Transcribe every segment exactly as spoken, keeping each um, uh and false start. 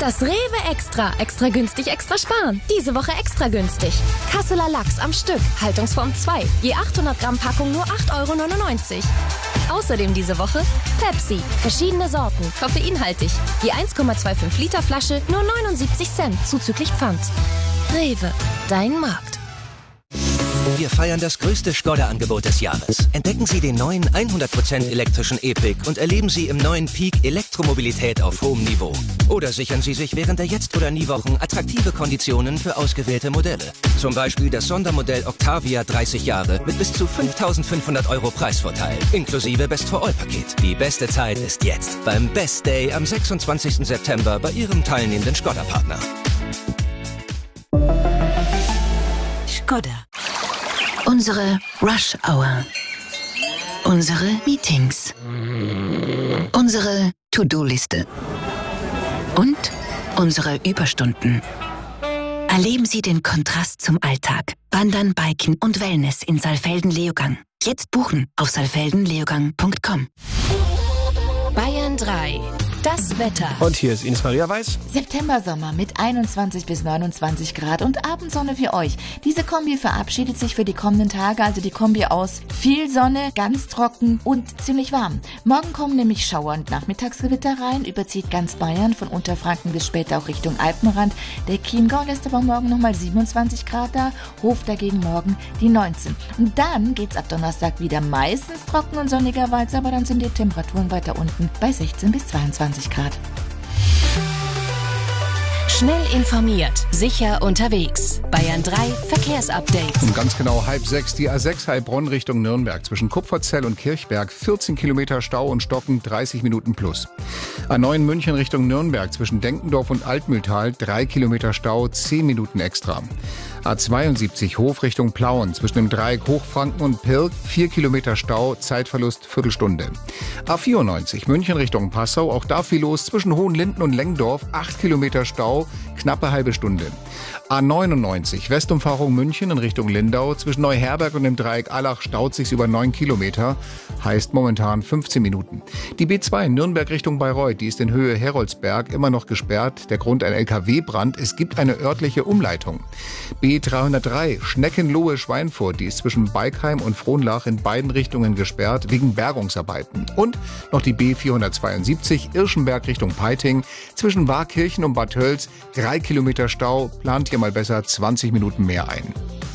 Das Rewe Extra. Extra günstig, extra sparen. Diese Woche extra günstig. Kasseler Lachs am Stück. Haltungsform zwei. Je achthundert Gramm Packung nur acht Euro neunundneunzig. Außerdem diese Woche Pepsi. Verschiedene Sorten. Koffeinhaltig. Je eins Komma fünfundzwanzig Liter Flasche nur neunundsiebzig Cent. Zuzüglich Pfand. Rewe. Dein Markt. Wir feiern das größte Skoda-Angebot des Jahres. Entdecken Sie den neuen hundert Prozent elektrischen E-Pick und erleben Sie im neuen Peak Elektromobilität auf hohem Niveau. Oder sichern Sie sich während der Jetzt- oder Nie-Wochen attraktive Konditionen für ausgewählte Modelle. Zum Beispiel das Sondermodell Octavia dreißig Jahre mit bis zu fünftausendfünfhundert Euro Preisvorteil, inklusive Best-for-All-Paket. Die beste Zeit ist jetzt beim Best Day am sechsundzwanzigsten September bei Ihrem teilnehmenden Skoda-Partner. Skoda. Unsere Rush Hour. Unsere Meetings. Unsere To-Do-Liste. Und unsere Überstunden. Erleben Sie den Kontrast zum Alltag. Wandern, Biken und Wellness in Saalfelden-Leogang. Jetzt buchen auf saalfelden leogang punkt com. Bayern drei. Das Wetter. Und hier ist Ines Maria Weiß. September-Sommer mit einundzwanzig bis neunundzwanzig Grad und Abendsonne für euch. Diese Kombi verabschiedet sich für die kommenden Tage, also die Kombi aus viel Sonne, ganz trocken und ziemlich warm. Morgen kommen nämlich Schauer und Nachmittagsgewitter rein, überzieht ganz Bayern von Unterfranken bis später auch Richtung Alpenrand. Der Chiemgau lässt aber morgen nochmal siebenundzwanzig Grad da, Hof dagegen morgen die neunzehn. Und dann geht's ab Donnerstag wieder meistens trocken und sonniger weiter, aber dann sind die Temperaturen weiter unten bei sechzehn bis zweiundzwanzig Grad. Schnell informiert, sicher unterwegs. Bayern drei Verkehrsupdate. Um ganz genau halb sechs, die A sechs Heilbronn Richtung Nürnberg. Zwischen Kupferzell und Kirchberg vierzehn Kilometer Stau und Stocken, dreißig Minuten plus. A neun München Richtung Nürnberg. Zwischen Denkendorf und Altmühltal drei Kilometer Stau, zehn Minuten extra. A zweiundsiebzig Hof Richtung Plauen. Zwischen dem Dreieck Hochfranken und Pirk vier Kilometer Stau, Zeitverlust Viertelstunde. A vierundneunzig München Richtung Passau. Auch da viel los. Zwischen Hohenlinden und Lengdorf acht Kilometer Stau, knappe halbe Stunde. A neunundneunzig Westumfahrung München in Richtung Lindau. Zwischen Neuherberg und dem Dreieck Allach staut sich's über neun Kilometer. Heißt momentan fünfzehn Minuten. Die B zwei Nürnberg Richtung Bayreuth. Die ist in Höhe Heroldsberg immer noch gesperrt. Der Grund ein L K W-Brand. Es gibt eine örtliche Umleitung. B dreihundertdrei Schneckenlohe Schweinfurt. Die ist zwischen Beikheim und Frohnlach in beiden Richtungen gesperrt wegen Bergungsarbeiten. Und noch die B vierhundertzweiundsiebzig Irschenberg Richtung Peiting. Zwischen Warkirchen und Bad Tölz drei Kilometer Stau. Plant hier mal besser zwanzig Minuten mehr ein.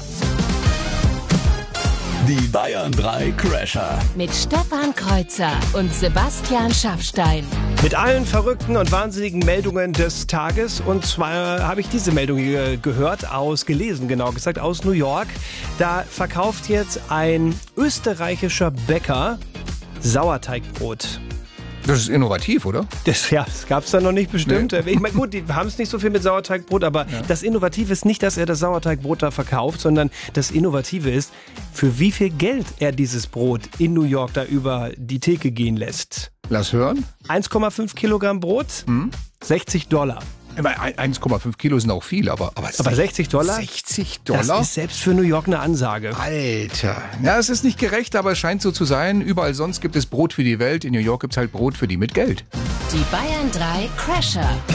Die Bayern drei Crasher. Mit Stefan Kreuzer und Sebastian Schaffstein. Mit allen verrückten und wahnsinnigen Meldungen des Tages. Und zwar habe ich diese Meldung hier gehört, aus, gelesen genau gesagt, aus New York. Da verkauft jetzt ein österreichischer Bäcker Sauerteigbrot. Das ist innovativ, oder? Das, ja, das gab es da noch nicht bestimmt. Nee. Ich meine, gut, die haben es nicht so viel mit Sauerteigbrot, aber ja. Das Innovative ist nicht, dass er das Sauerteigbrot da verkauft, sondern das Innovative ist, für wie viel Geld er dieses Brot in New York da über die Theke gehen lässt. Lass hören. eins Komma fünf Kilogramm Brot, hm? sechzig Dollar. eins Komma fünf Kilo sind auch viel, aber... Aber, aber sechzig Dollar? sechzig Dollar? Das ist selbst für New York eine Ansage. Alter. Ja, es ist nicht gerecht, aber es scheint so zu sein. Überall sonst gibt es Brot für die Welt. In New York gibt es halt Brot für die mit Geld. Die Bayern drei Crasher.